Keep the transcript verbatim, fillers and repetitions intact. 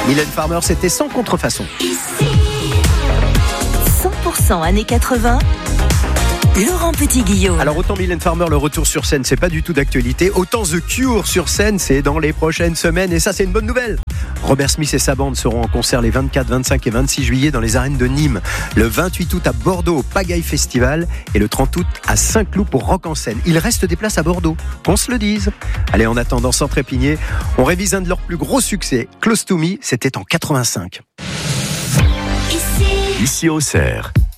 Mylène Farmer, c'était sans contrefaçon. cent pour cent années quatre-vingts. Laurent Petit-Guillaume. Alors autant Mylène Farmer, le retour sur scène, c'est pas du tout d'actualité. Autant The Cure sur scène, c'est dans les prochaines semaines. Et ça, c'est une bonne nouvelle. Robert Smith et sa bande seront en concert les vingt-quatre, vingt-cinq et vingt-six juillet dans les arènes de Nîmes. Le vingt-huit août à Bordeaux au Pagaille Festival. Et le trente août à Saint-Cloud pour Rock en scène. Il reste des places à Bordeaux, qu'on se le dise. Allez, en attendant, sans trépigner, on révise un de leurs plus gros succès. Close to Me, c'était en quatre-vingt-cinq. Ici Auxerre.